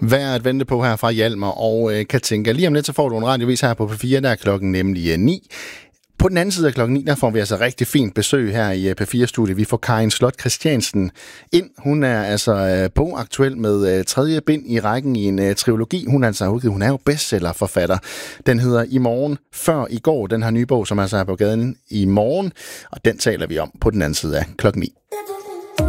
Værd at vente på her fra Hjalmar og Katinka. Lige om lidt, så får du en radiovis her på P4, der er klokken nemlig 9. På den anden side af klokken 9, der får vi altså rigtig fint besøg her i P4-studiet. Vi får Karin Slot Christiansen ind. Hun er altså bogaktuel med 3. bind i rækken i en trilogi. Hun er jo bestsellerforfatter. Den hedder I morgen før i går. Den her nye bog, som altså er på gaden i morgen. Og den taler vi om på den anden side af klokken 9.